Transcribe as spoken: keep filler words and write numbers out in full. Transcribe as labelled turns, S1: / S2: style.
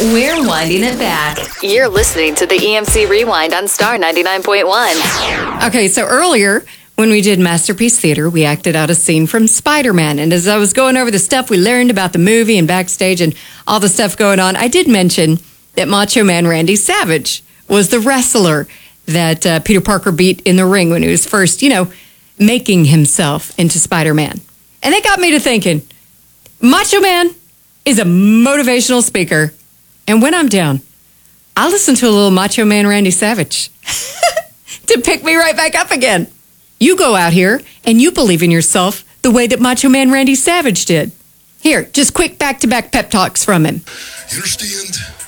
S1: We're winding it back.
S2: You're listening to the E M C Rewind on Star ninety-nine point one.
S3: Okay, so earlier when we did Masterpiece Theater, we acted out a scene from Spider-Man. And as I was going over the stuff we learned about the movie and backstage and all the stuff going on, I did mention that Macho Man Randy Savage was the wrestler that uh, Peter Parker beat in the ring when he was first, you know, making himself into Spider-Man. And that got me to thinking, Macho Man is a motivational speaker. And when I'm down, I listen to a little Macho Man Randy Savage to pick me right back up again. You go out here and you believe in yourself the way that Macho Man Randy Savage did. Here, just quick back-to-back pep talks from him.
S4: You understand?